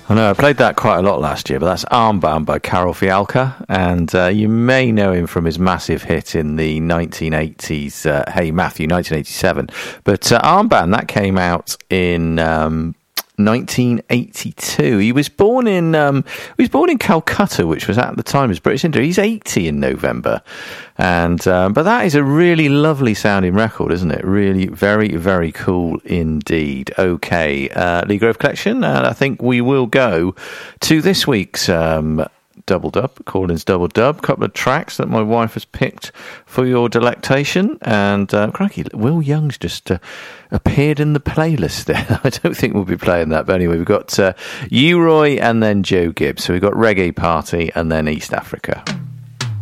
I know, I played that quite a lot last year, but that's Armbound by Karol Fialka, and you may know him from his massive hit in the 1980s, Hey Matthew, 1987. But Armband, that came out in 1982. He was born in Calcutta, which was at the time his British India. He's 80 in November, and but that is a really lovely sounding record, isn't it? Really, very, very cool indeed. Okay, Lee Grove Collection, and I think we will go to this week's Double Dub, Collins Double Dub. A couple of tracks that my wife has picked for your delectation. And crikey, Will Young's just appeared in the playlist there. I don't think we'll be playing that. But anyway, we've got U-Roy and then Joe Gibbs. So we've got Reggae Party and then East Africa.